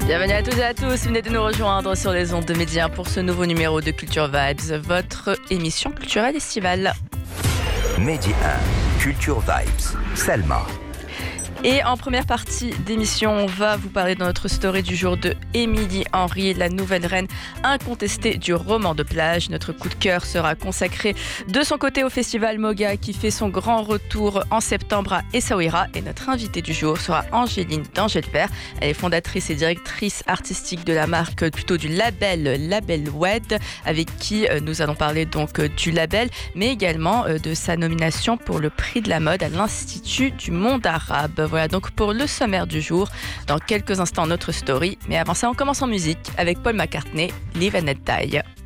Bienvenue à toutes et à tous, vous venez de nous rejoindre sur les ondes de Média pour ce nouveau numéro de Culture Vibes, votre émission culturelle estivale. Média 1, Culture Vibes, Selma. Et en première partie d'émission, on va vous parler dans notre story du jour de Émilie Henry, la nouvelle reine incontestée du roman de plage. Notre coup de cœur sera consacré de son côté au festival Moga qui fait son grand retour en septembre à Essaouira. Et notre invitée du jour sera Angéline d'Angèle Vert. Elle est fondatrice et directrice artistique de la marque, plutôt du label WED, avec qui nous allons parler donc du label, mais également de sa nomination pour le prix de la mode à l'Institut du monde arabe. Voilà donc pour le sommaire du jour. Dans quelques instants, notre story. Mais avant ça, on commence en musique avec Paul McCartney, Live and Let Die.